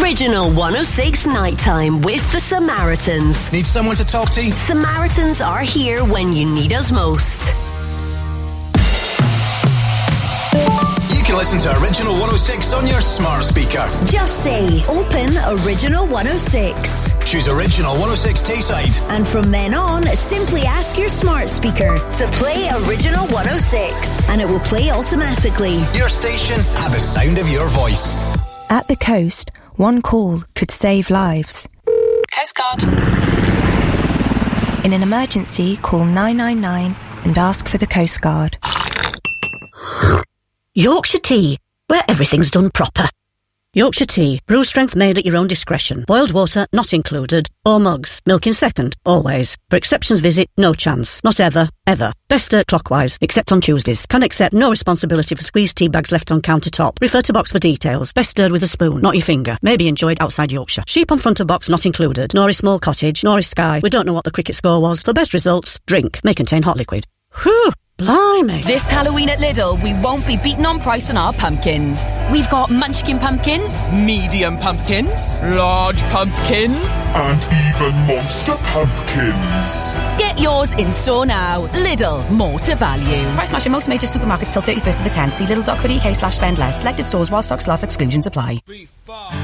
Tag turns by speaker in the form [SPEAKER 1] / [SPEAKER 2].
[SPEAKER 1] Original 106 Nighttime with the Samaritans.
[SPEAKER 2] Need someone to talk to?
[SPEAKER 1] Samaritans are here when you need us most.
[SPEAKER 2] You can listen to Original 106 on your smart speaker.
[SPEAKER 1] Just say, open Original 106.
[SPEAKER 2] Choose Original 106 Tayside.
[SPEAKER 1] And from then on, simply ask your smart speaker to play Original 106. And it will play automatically.
[SPEAKER 2] Your station at the sound of your voice.
[SPEAKER 3] At the coast, one call could save lives.
[SPEAKER 4] Coast Guard.
[SPEAKER 3] In an emergency, call 999 and ask for the Coast Guard.
[SPEAKER 5] Yorkshire Tea, where everything's done proper. Yorkshire Tea, brew strength made at your own discretion. Boiled water not included, or mugs. Milk in second, always. For exceptions visit, no chance. Not ever, ever. Best stirred clockwise, except on Tuesdays. Can accept no responsibility for squeezed tea bags left on countertop. Refer to box for details. Best stirred with a spoon, not your finger. May be enjoyed outside Yorkshire. Sheep on front of box not included. Norris Small Cottage, Norris Sky. We don't know what the cricket score was. For best results, drink. May contain hot liquid. Whew! Blimey.
[SPEAKER 4] This Halloween at Lidl, we won't be beaten on price on our pumpkins. We've got munchkin pumpkins, medium pumpkins, large pumpkins,
[SPEAKER 6] and even monster pumpkins.
[SPEAKER 4] Get yours in store now. Lidl, more to value. Price match in most major supermarkets till 31st of the 10th. See lidl.co.uk/spend less. Selected stores while stocks last, exclusions apply.